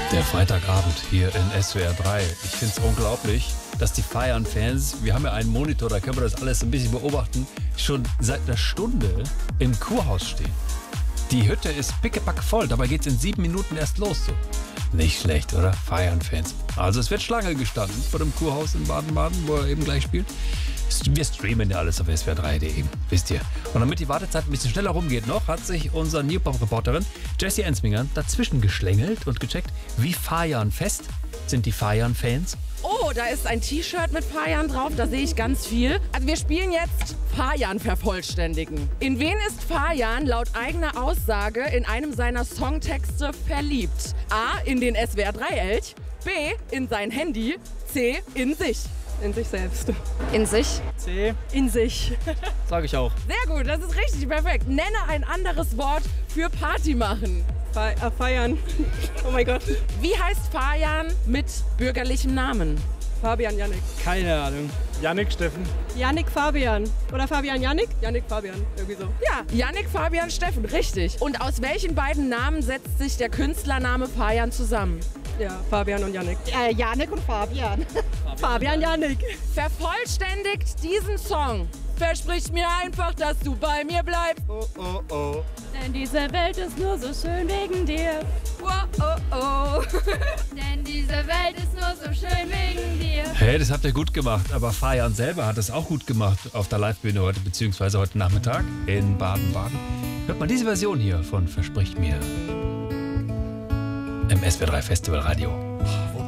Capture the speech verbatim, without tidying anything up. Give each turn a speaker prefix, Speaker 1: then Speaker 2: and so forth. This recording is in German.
Speaker 1: Der Freitagabend hier in S W R drei. Ich finde es unglaublich, dass die Feiern-Fans, wir haben ja einen Monitor, da können wir das alles ein bisschen beobachten, schon seit einer Stunde im Kurhaus stehen. Die Hütte ist pickepack voll, dabei geht es in sieben Minuten erst los. So. Nicht schlecht, oder? Feiern-Fans. Also es wird Schlange gestanden vor dem Kurhaus in Baden-Baden, wo er eben gleich spielt. Wir streamen ja alles auf S W R drei punkt de, wisst ihr. Und damit die Wartezeit ein bisschen schneller rumgeht noch, hat sich unsere Newpop-Reporterin Jessie Ensminger dazwischen geschlängelt und gecheckt, wie Fajan-fest sind die Fajan-Fans.
Speaker 2: Oh, da ist ein T-Shirt mit Fajan drauf, da sehe ich ganz viel. Also wir spielen jetzt Fajan vervollständigen. In wen ist Fajan laut eigener Aussage in einem seiner Songtexte verliebt? A. In den S W R drei Elch, B. In sein Handy, C. In sich.
Speaker 3: In sich selbst.
Speaker 4: In sich.
Speaker 3: C. In sich.
Speaker 5: Sag ich auch.
Speaker 2: Sehr gut, das ist richtig, perfekt. Nenne ein anderes Wort für Party machen.
Speaker 3: Fe äh, feiern. Oh mein Gott.
Speaker 2: Wie heißt Fajan mit bürgerlichem Namen?
Speaker 3: Fabian Jannik.
Speaker 5: Keine Ahnung.
Speaker 6: Jannik Steffen.
Speaker 3: Jannik Fabian. Oder Fabian Jannik? Jannik Fabian. Irgendwie so.
Speaker 2: Ja, Jannik Fabian Steffen, richtig. Und aus welchen beiden Namen setzt sich der Künstlername Fajan zusammen?
Speaker 3: Ja, Fabian und Jannik.
Speaker 4: Äh, Jannik und Fabian.
Speaker 3: Fabian Jannik.
Speaker 2: Vervollständigt diesen Song. Versprich mir einfach, dass du bei mir bleibst.
Speaker 6: Oh, oh, oh.
Speaker 7: Denn diese Welt ist nur so schön wegen dir.
Speaker 2: Oh, oh, oh.
Speaker 7: Denn diese Welt ist nur so schön wegen dir.
Speaker 1: Hey, das habt ihr gut gemacht, aber Fajan selber hat es auch gut gemacht auf der Livebühne heute, beziehungsweise heute Nachmittag in Baden-Baden. Hört mal diese Version hier von Versprich mir im S W R drei Festival Radio.